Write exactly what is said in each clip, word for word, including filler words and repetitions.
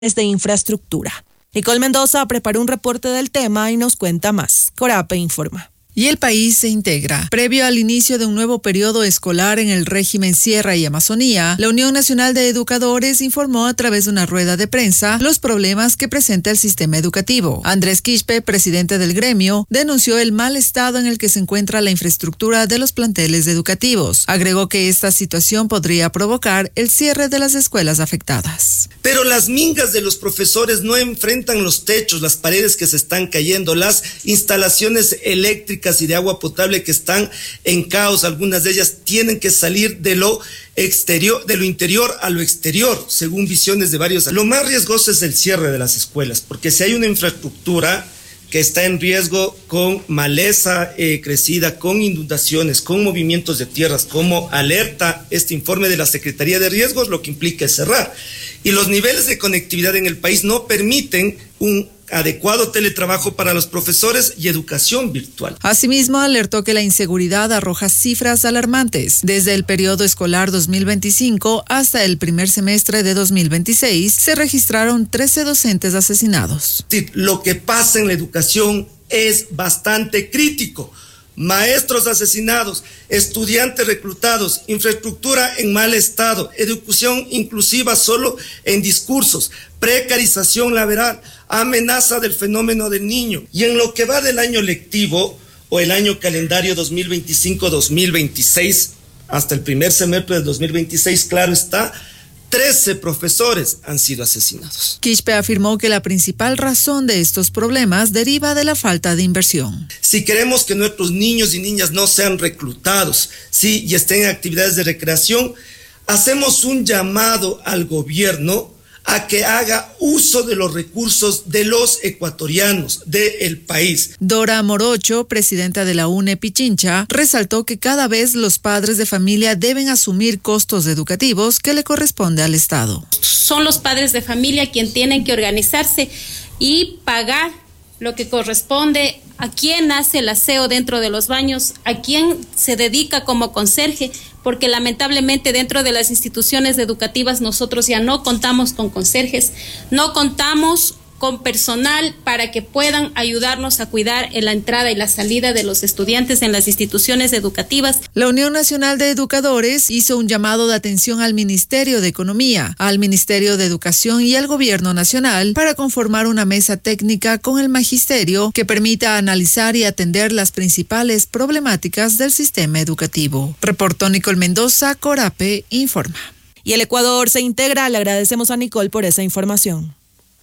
de infraestructura. Nicole Mendoza preparó un reporte del tema y nos cuenta más. Corape informa. Y el país se integra. Previo al inicio de un nuevo periodo escolar en el régimen Sierra y Amazonía, la Unión Nacional de Educadores informó a través de una rueda de prensa los problemas que presenta el sistema educativo. Andrés Quispe, presidente del gremio, denunció el mal estado en el que se encuentra la infraestructura de los planteles educativos. Agregó que esta situación podría provocar el cierre de las escuelas afectadas. Pero las mingas de los profesores no enfrentan los techos, las paredes que se están cayendo, las instalaciones eléctricas y de agua potable que están en caos. Algunas de ellas tienen que salir de lo exterior, de lo interior a lo exterior, según visiones de varios. Lo más riesgoso es el cierre de las escuelas, porque si hay una infraestructura que está en riesgo con maleza eh, crecida, con inundaciones, con movimientos de tierras, como alerta este informe de la Secretaría de Riesgos, lo que implica es cerrar. Y los niveles de conectividad en el país no permiten un adecuado teletrabajo para los profesores y educación virtual. Asimismo, alertó que la inseguridad arroja cifras alarmantes. Desde el periodo escolar dos mil veinticinco hasta el primer semestre de dos mil veintiséis, se registraron trece docentes asesinados. Sí, lo que pasa en la educación es bastante crítico. Maestros asesinados, estudiantes reclutados, infraestructura en mal estado, educación inclusiva solo en discursos, precarización laboral, amenaza del fenómeno del niño. Y en lo que va del año lectivo o el año calendario dos mil veinticinco dos mil veintiséis, hasta el primer semestre del dos mil veintiséis, claro está, trece profesores han sido asesinados. Quispe afirmó que la principal razón de estos problemas deriva de la falta de inversión. Si queremos que nuestros niños y niñas no sean reclutados, sí, y estén en actividades de recreación, hacemos un llamado al gobierno a que haga uso de los recursos de los ecuatorianos, del país. Dora Morocho, presidenta de la U N E Pichincha, resaltó que cada vez los padres de familia deben asumir costos educativos que le corresponde al Estado. Son los padres de familia quienes tienen que organizarse y pagar lo que corresponde, a quién hace el aseo dentro de los baños, a quién se dedica como conserje, porque lamentablemente dentro de las instituciones educativas nosotros ya no contamos con conserjes, no contamos con personal para que puedan ayudarnos a cuidar en la entrada y la salida de los estudiantes en las instituciones educativas. La Unión Nacional de Educadores hizo un llamado de atención al Ministerio de Economía, al Ministerio de Educación y al Gobierno Nacional para conformar una mesa técnica con el magisterio que permita analizar y atender las principales problemáticas del sistema educativo. Reportó Nicole Mendoza, Corape informa. Y el Ecuador se integra. Le agradecemos a Nicole por esa información.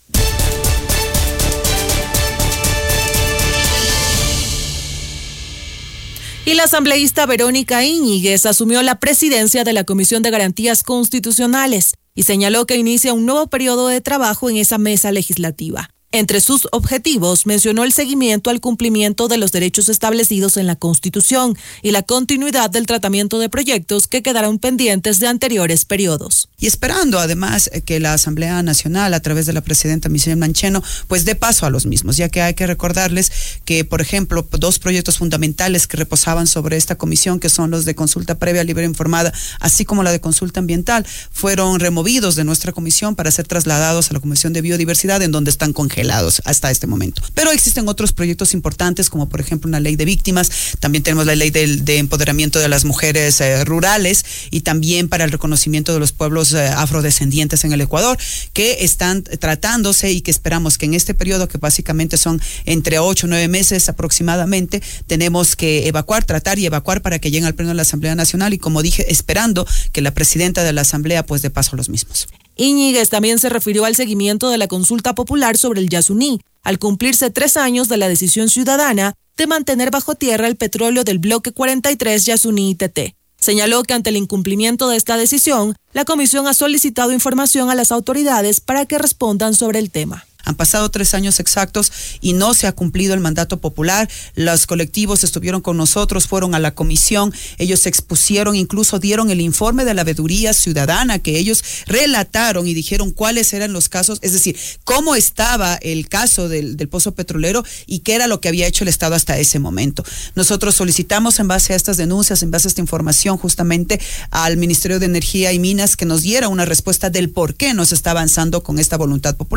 Y la asambleísta Verónica Íñiguez asumió la presidencia de la Comisión de Garantías Constitucionales y señaló que inicia un nuevo periodo de trabajo en esa mesa legislativa. Entre sus objetivos mencionó el seguimiento al cumplimiento de los derechos establecidos en la Constitución y la continuidad del tratamiento de proyectos que quedaron pendientes de anteriores periodos. Y esperando además que la Asamblea Nacional, a través de la presidenta Michelle Mancheno, pues dé paso a los mismos, ya que hay que recordarles que, por ejemplo, dos proyectos fundamentales que reposaban sobre esta comisión, que son los de consulta previa libre e informada, así como la de consulta ambiental, fueron removidos de nuestra comisión para ser trasladados a la Comisión de Biodiversidad, en donde están congelados hasta este momento. Pero existen otros proyectos importantes, como por ejemplo una ley de víctimas, también tenemos la ley de, de empoderamiento de las mujeres eh, rurales y también para el reconocimiento de los pueblos eh, afrodescendientes en el Ecuador, que están tratándose y que esperamos que en este periodo, que básicamente son entre ocho o nueve meses aproximadamente, tenemos que evacuar, tratar y evacuar para que lleguen al Pleno de la Asamblea Nacional y, como dije, esperando que la presidenta de la Asamblea pues dé paso a los mismos. Íñiguez también se refirió al seguimiento de la consulta popular sobre el Yasuní, al cumplirse tres años de la decisión ciudadana de mantener bajo tierra el petróleo del bloque cuarenta y tres Yasuní I T T. Señaló que ante el incumplimiento de esta decisión, la comisión ha solicitado información a las autoridades para que respondan sobre el tema. Han pasado tres años exactos y no se ha cumplido el mandato popular. Los colectivos estuvieron con nosotros, fueron a la comisión, ellos se expusieron, incluso dieron el informe de la veeduría ciudadana que ellos relataron y dijeron cuáles eran los casos, es decir, cómo estaba el caso del, del pozo petrolero y qué era lo que había hecho el Estado hasta ese momento. Nosotros solicitamos en base a estas denuncias, en base a esta información justamente al Ministerio de Energía y Minas que nos diera una respuesta del por qué no se está avanzando con esta voluntad popular.